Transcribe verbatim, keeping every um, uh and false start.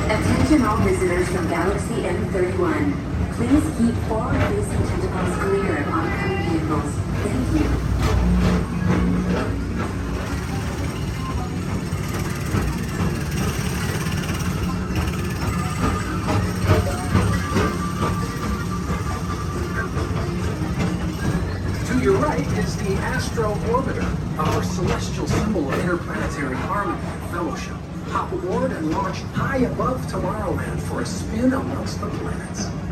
Attention all visitors from Galaxy M thirty-one. Please keep forward-facing tentacles clear of oncoming vehicles. Thank you. To your right is the Astro Orbiter, our celestial symbol of interplanetary harmony and fellowship. Hop aboard and launch high above Tomorrowland for a spin amongst the planets.